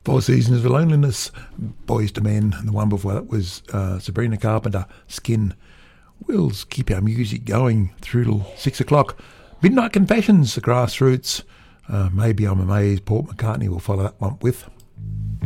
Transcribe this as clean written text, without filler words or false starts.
Four Seasons of Loneliness, Boys to Men, and the one before that was Sabrina Carpenter, Skin. We'll keep our music going through till 6 o'clock. Midnight Confessions, The Grassroots, Maybe I'm Amazed, Paul McCartney will follow that one with.